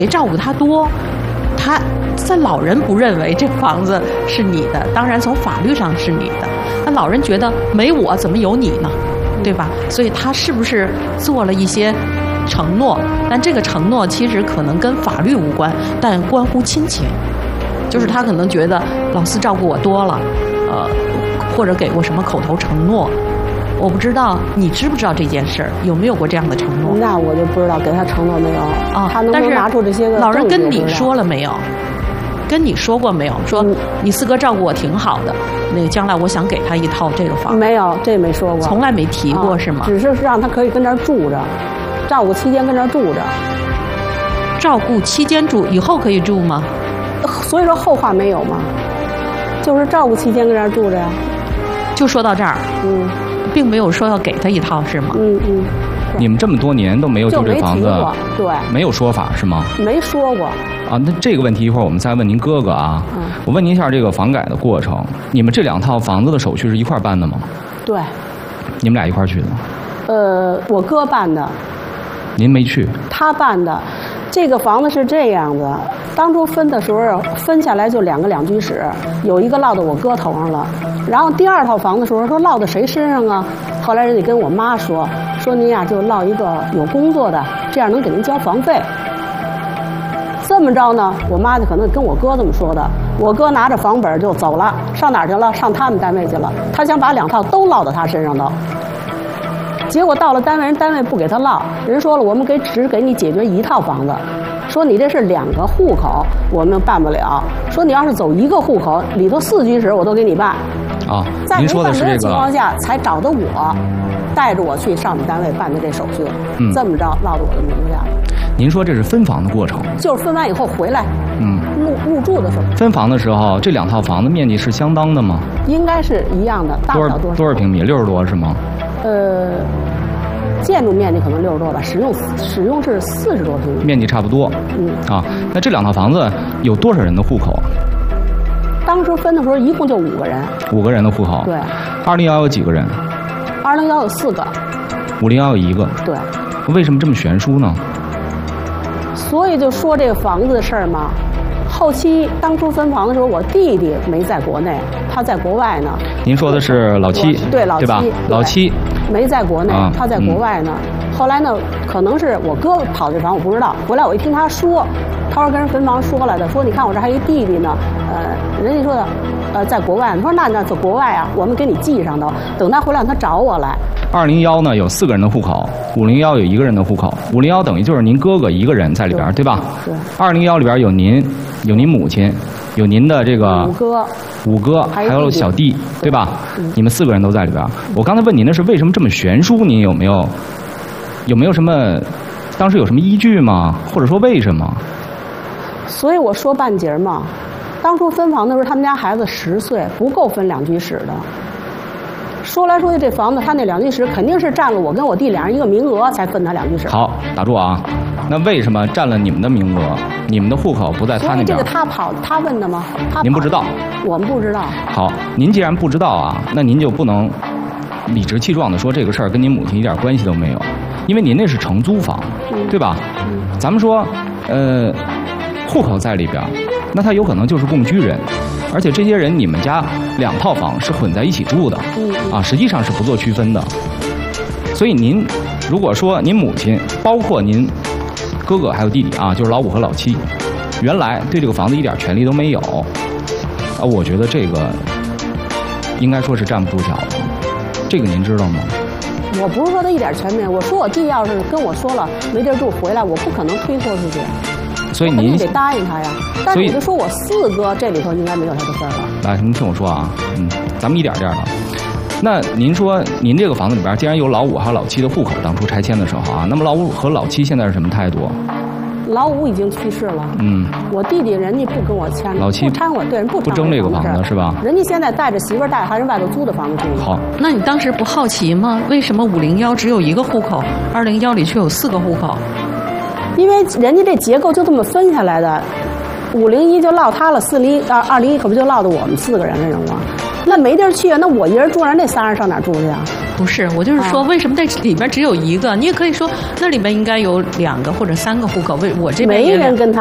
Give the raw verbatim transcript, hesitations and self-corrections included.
照顾他多，他在老人不认为这房子是你的，当然从法律上是你的，那老人觉得没我怎么有你呢，对吧？所以他是不是做了一些承诺？但这个承诺其实可能跟法律无关，但关乎亲情，就是他可能觉得老四照顾我多了，呃，或者给过什么口头承诺。我不知道你知不知道这件事儿，有没有过这样的承诺？ 那我就不知道给他承诺没有啊？ 他能不能拿出这些个？ 老人跟你说了没有？跟你说过没有？说你四哥照顾我挺好的，那个将来我想给他一套这个房。 没有，这没说过， 从来没提过、啊、是吗？ 只是让他可以跟这儿住着，照顾期间跟这儿住着。 照顾期间住，以后可以住吗？ 所以说后话没有吗？就是照顾期间跟这儿住着呀。 就说到这儿， 嗯。 并没有说要给他一套是吗？ 嗯嗯。 你们这么多年都没有就这房子， 对， 没有说法是吗？ 没说过。 啊，那这个问题一会儿我们再问您哥哥啊。嗯。我问您一下这个房改的过程，你们这两套房子的手续是一块办的吗？ 对。 你们俩一块去的？ 呃，我哥办的。 您没去？ 他办的。这个房子是这样的，当初分的时候分下来就两个两居室，有一个落到我哥头上了。然后第二套房的时候说落到谁身上啊？后来人家跟我妈说，说您呀就落一个有工作的，这样能给您交房费。这么着呢，我妈就可能跟我哥这么说的。我哥拿着房本就走了，上哪儿去了？上他们单位去了。他想把两套都落到他身上头。结果到了单位，人单位不给他落，人说了，我们给只给你解决一套房子，说你这是两个户口，我们办不了。说你要是走一个户口，里头四居室我都给你办。 啊， 在您说的是这个情况下，才找的我，带着我去上你单位办的这手续，嗯、这么着落到我的名下了。 您说这是分房的过程？ 就是分完以后回来， 嗯， 入入住的时候。 分房的时候，这两套房子面积是相当的吗？ 应该是一样的，大不了多少？ 多少平米？六十多是吗？ 呃。建筑面积可能六十多吧，使用使用是四十多平米， 面积差不多。 嗯啊，那这两套房子有多少人的户口？ 当时分的时候一共就五个人。 五个人的户口。 对。 二零幺有几个人？ 二零幺有四个。 五零幺有一个。 对。 为什么这么悬殊呢？ 所以就说这个房子的事儿嘛。后期当初分房的时候，我弟弟没在国内，他在国外呢。 您说的是老七， 对老七， 对吧？老七没在国内， 啊、 他在国外呢。嗯、后来呢，可能是我哥跑这房，我不知道。回来我一听他说，他说跟人分房说来的，说你看我这还一弟弟呢，呃，人家说的，呃，在国外。你说那那在国外啊，我们给你记上头，等他回来他找我来。 二零幺呢有四个人的户口，五零幺有一个人的户口，五零幺等于就是您哥哥一个人在里边， 对, 对吧？ 对。 二零幺里边有您，有您母亲，有您的这个五哥， 五哥，还有小弟，对吧？ 嗯、 你们四个人都在里边。我刚才问您的是为什么这么悬殊？您有没有有没有什么当时有什么依据吗？或者说为什么？ 所以我说半截嘛，当初分房的时候，他们家孩子十岁，不够分两居室的。说来说去，这房子他那两居室肯定是占了我跟我弟俩人一个名额才分他两居室。 好，打住啊！那为什么占了你们的名额？你们的户口不在他那边？ 这个他跑，他问的吗？他您不知道？ 我们不知道。 好，您既然不知道啊，那您就不能理直气壮的说这个事儿跟您母亲一点关系都没有，因为您那是承租房， 嗯、 对吧？ 嗯、 咱们说，呃，户口在里边，那他有可能就是共居人。而且这些人，你们家两套房是混在一起住的，啊，实际上是不做区分的。所以您如果说您母亲，包括您哥哥还有弟弟啊，就是老五和老七，原来对这个房子一点权利都没有，啊，我觉得这个应该说是站不住脚的。这个您知道吗？ 我不是说他一点权利，我说我弟要是跟我说了没地儿住回来，我不可能推脱出去。 所以您得答应他呀，但是我就说我四哥这里头应该没有他的事儿了。 来，您听我说啊，嗯，咱们一点点的。那您说，您这个房子里边既然有老五还有老七的户口，当初拆迁的时候啊，那么老五和老七现在是什么态度？ 老五已经去世了， 嗯， 我弟弟人家不跟我签， 老七不掺我，对人不不争这个房子是吧？ 人家现在带着媳妇儿带孩子外头租的房子住。 好， 那你当时不好奇吗？为什么五零幺只有一个户口，二零幺里却有四个户口？ 因为人家这结构就这么分下来的，五零一就落他了，四零二二零一可不就落到我们四个人身上吗？那没地儿去啊，那我一人住，人那仨人上哪儿住去啊？ 不是，我就是说，为什么这里边只有一个？你也可以说，那里边应该有两个或者三个户口。为我这边没人跟他